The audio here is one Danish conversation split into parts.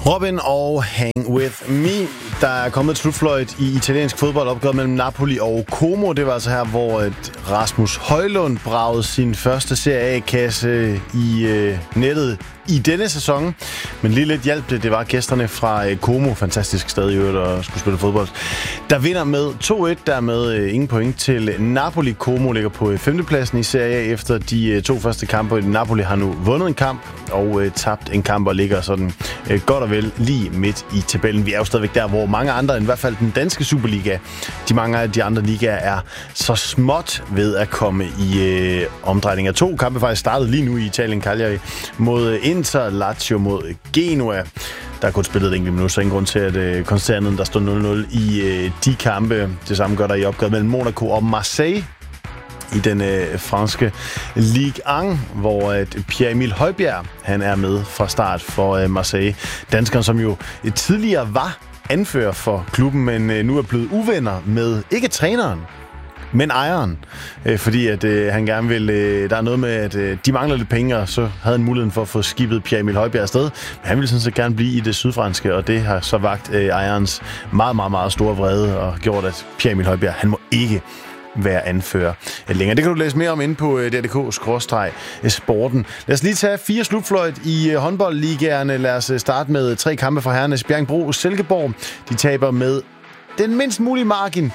Robin og Hang With Me. Der er kommet et slutfløjt i italiensk fodboldopgør mellem Napoli og Como. Det var altså her, hvor Rasmus Højlund bragede sin første Serie A-kasse i nettet i denne sæson. Men lige lidt hjælp det var gæsterne fra Como. Fantastisk sted i øvrigt at skulle spille fodbold. Der vinder med 2-1, dermed ingen point til Napoli. Como ligger på 5. pladsen i Serie A efter de 2 første kampe. Napoli har nu vundet en kamp og tabt en kamp og ligger sådan godt og vel lige midt i tabellen. Vi er jo stadigvæk der, hvor mange andre, i hvert fald den danske Superliga, mange af de andre ligaer er så småt ved at komme i omdrejning af 2 kampe. Faktisk startet lige nu i Italien, Cagliari mod Inter, Lazio mod Genoa. Der er kun spillet et enkelt minut, så ingen grund til at konstatere andet, der stod 0-0 i de kampe. Det samme gør der i opgøret mellem Monaco og Marseille i den franske Ligue 1, hvor Pierre-Emil Højbjerg han er med fra start for Marseille. Danskeren, som jo tidligere var anfører for klubben, men nu er blevet uvenner med ikke træneren, men ejeren, fordi at han gerne vil. Der er noget med, at de mangler lidt penge, og så havde han muligheden for at få skibet Pierre-Emil Højbjerg afsted. Men han ville sådan set gerne blive i det sydfranske, og det har så vagt ejerens meget, meget, meget store vrede og gjort, at Pierre-Emil Højbjerg, han må ikke være anfører længere. Det kan du læse mere om inde på DRDK/sporten. Lad os lige tage 4 slutfløjt i håndboldligaerne. Lad os starte med 3 kampe fra herrenes. Bjerringbro-Silkeborg. De taber med den mindst mulige margin.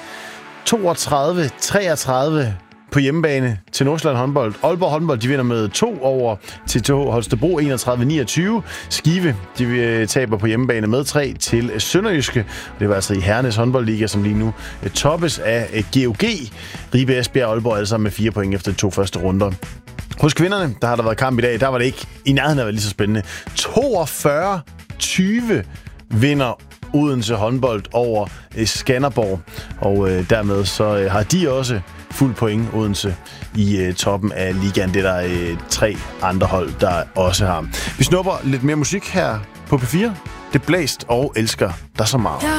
32-33 på hjemmebane til Nordsjælland håndbold. Aalborg håndbold, de vinder med 2 over til TH Holstebro 31-29. Skive, de taber på hjemmebane med 3 til Sønderjyske. Det var altså i herrenes håndboldliga, som lige nu toppes af GOG. Ribe, Esbjerg og Aalborg alle sammen med 4 point efter de 2 første runder. Hos kvinderne, der har der været kamp i dag, der var det ikke i nærheden af at være lige så spændende. 42-20 vinder Odense håndbold over Skanderborg, og dermed så har de også fuld point Odense i toppen af ligaen. Det er der 3 andre hold, der også har. Vi snupper lidt mere musik her på P4. Det blæst og elsker dig så meget.